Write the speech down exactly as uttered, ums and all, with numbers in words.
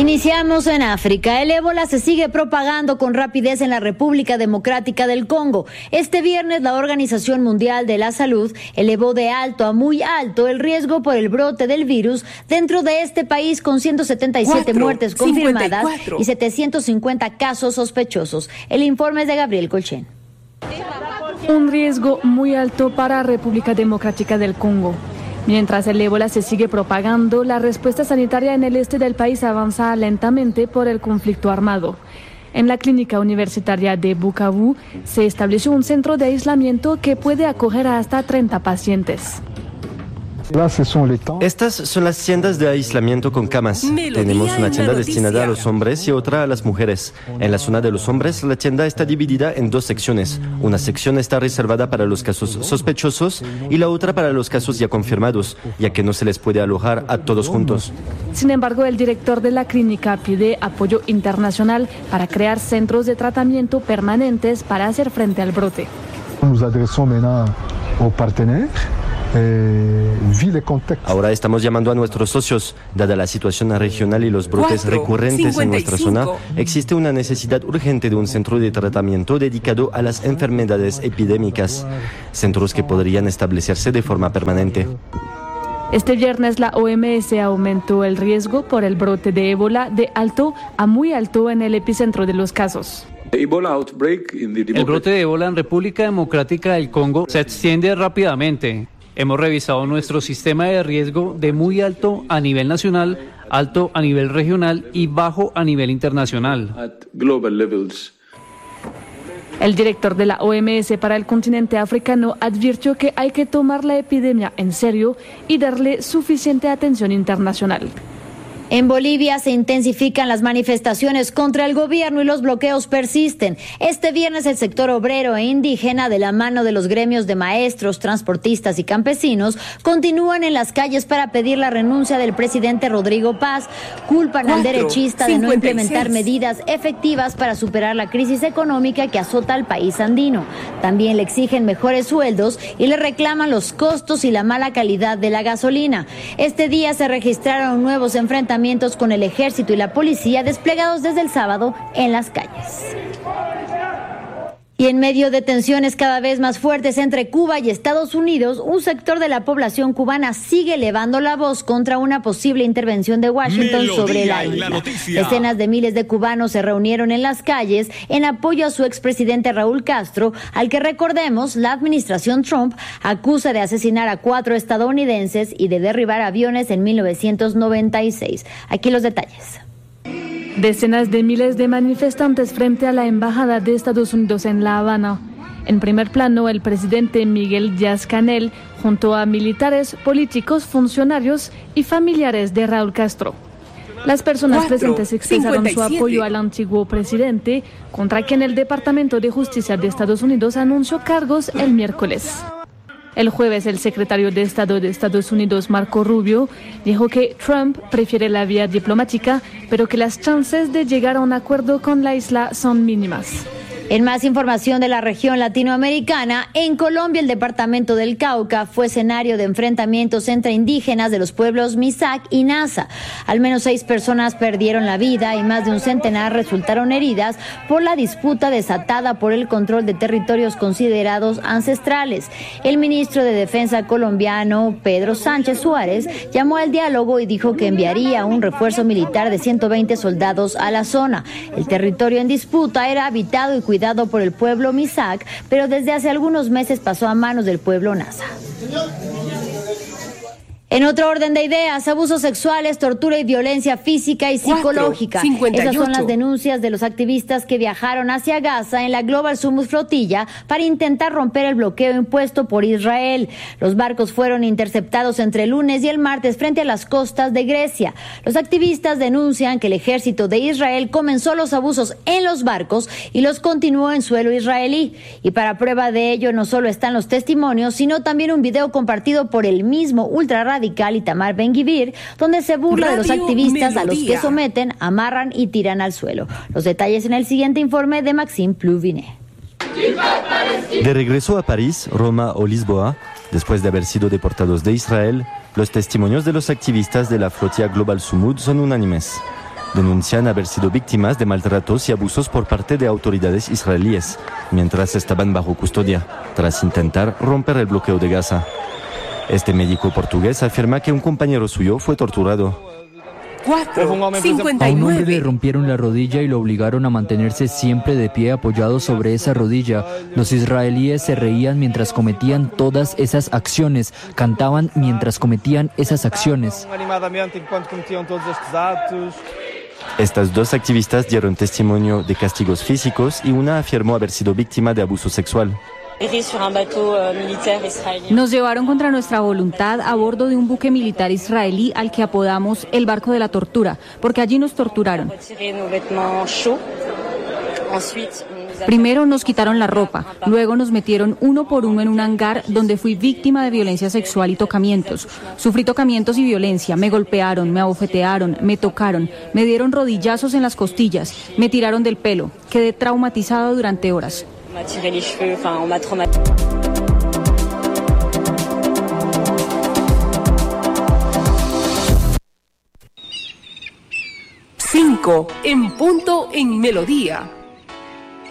Iniciamos en África. El ébola se sigue propagando con rapidez en la República Democrática del Congo. Este viernes la Organización Mundial de la Salud elevó de alto a muy alto el riesgo por el brote del virus dentro de este país, con ciento setenta y siete Cuatro, muertes confirmadas cincuenta y cuatro y setecientos cincuenta casos sospechosos. El informe es de Gabriel Colchen. Un riesgo muy alto para República Democrática del Congo. Mientras el ébola se sigue propagando, la respuesta sanitaria en el este del país avanza lentamente por el conflicto armado. En la clínica universitaria de Bukavu se estableció un centro de aislamiento que puede acoger a hasta treinta pacientes. Estas son las tiendas de aislamiento con camas. Tenemos una tienda destinada a los hombres y otra a las mujeres. En la zona de los hombres, la tienda está dividida en dos secciones. Una sección está reservada para los casos sospechosos y la otra para los casos ya confirmados, ya que no se les puede alojar a todos juntos. Sin embargo, el director de la clínica pide apoyo internacional para crear centros de tratamiento permanentes para hacer frente al brote. Nos adresamos maintenant aux partenaires. Ahora estamos llamando a nuestros socios. Dada la situación regional y los brotes Cuatro, recurrentes en nuestra zona, existe una necesidad urgente de un centro de tratamiento dedicado a las enfermedades epidémicas, centros que podrían establecerse de forma permanente. Este viernes la O M S aumentó el riesgo por el brote de ébola de alto a muy alto en el epicentro de los casos. El brote de ébola en República Democrática del Congo se extiende rápidamente. Hemos revisado nuestro sistema de riesgo de muy alto a nivel nacional, alto a nivel regional y bajo a nivel internacional. El director de la O M S para el continente africano advirtió que hay que tomar la epidemia en serio y darle suficiente atención internacional. En Bolivia se intensifican las manifestaciones contra el gobierno y los bloqueos persisten. Este viernes el sector obrero e indígena, de la mano de los gremios de maestros, transportistas y campesinos, continúan en las calles para pedir la renuncia del presidente Rodrigo Paz. Culpan Cuatro, al derechista de no implementar medidas efectivas para superar la crisis económica que azota al país andino. También le exigen mejores sueldos y le reclaman los costos y la mala calidad de la gasolina. Este día se registraron nuevos enfrentamientos con el ejército y la policía desplegados desde el sábado en las calles. Y en medio de tensiones cada vez más fuertes entre Cuba y Estados Unidos, un sector de la población cubana sigue elevando la voz contra una posible intervención de Washington Melodía sobre la isla. La Decenas de miles de cubanos se reunieron en las calles en apoyo a su expresidente Raúl Castro, al que, recordemos, la administración Trump acusa de asesinar a cuatro estadounidenses y de derribar aviones en mil novecientos noventa y seis. Aquí los detalles. Decenas de miles de manifestantes frente a la Embajada de Estados Unidos en La Habana. En primer plano, el presidente Miguel Díaz-Canel, junto a militares, políticos, funcionarios y familiares de Raúl Castro. Las personas Cuatro, presentes expresaron cincuenta y siete su apoyo al antiguo presidente, contra quien el Departamento de Justicia de Estados Unidos anunció cargos el miércoles. El jueves, el secretario de Estado de Estados Unidos, Marco Rubio, dijo que Trump prefiere la vía diplomática, pero que las chances de llegar a un acuerdo con la isla son mínimas. En más información de la región latinoamericana, en Colombia el departamento del Cauca fue escenario de enfrentamientos entre indígenas de los pueblos Misak y Nasa. Al menos seis personas perdieron la vida y más de un centenar resultaron heridas por la disputa desatada por el control de territorios considerados ancestrales. El ministro de Defensa colombiano, Pedro Sánchez Suárez, llamó al diálogo y dijo que enviaría un refuerzo militar de ciento veinte soldados a la zona. El territorio en disputa era habitado y cuidado dado por el pueblo Misak, pero desde hace algunos meses pasó a manos del pueblo Nasa. En otro orden de ideas, abusos sexuales, tortura y violencia física y psicológica. Esas son las denuncias de los activistas que viajaron hacia Gaza en la Global Summit Flotilla para intentar romper el bloqueo impuesto por Israel. Los barcos fueron interceptados entre el lunes y el martes frente a las costas de Grecia. Los activistas denuncian que el ejército de Israel comenzó los abusos en los barcos y los continuó en suelo israelí. Y para prueba de ello no solo están los testimonios, sino también un video compartido por el mismo ultrarradical Itamar Ben-Gvir, donde se burla Radio de los activistas Melodía. A los que someten, amarran y tiran al suelo. Los detalles en el siguiente informe de Maxime Pluvinet. De regreso a París, Roma o Lisboa, después de haber sido deportados de Israel, los testimonios de los activistas de la flotilla Global Summit son unánimes. Denuncian haber sido víctimas de maltratos y abusos por parte de autoridades israelíes, mientras estaban bajo custodia, tras intentar romper el bloqueo de Gaza. Este médico portugués afirma que un compañero suyo fue torturado. A un hombre le rompieron la rodilla y lo obligaron a mantenerse siempre de pie apoyado sobre esa rodilla. Los israelíes se reían mientras cometían todas esas acciones, cantaban mientras cometían esas acciones. Estas dos activistas dieron testimonio de castigos físicos y una afirmó haber sido víctima de abuso sexual. Nos llevaron contra nuestra voluntad a bordo de un buque militar israelí al que apodamos el barco de la tortura, porque allí nos torturaron. Primero nos quitaron la ropa, luego nos metieron uno por uno en un hangar donde fui víctima de violencia sexual y tocamientos. Sufrí tocamientos y violencia, me golpearon, me abofetearon, me tocaron, me dieron rodillazos en las costillas, me tiraron del pelo, quedé traumatizado durante horas. Cinco en punto en Melodía.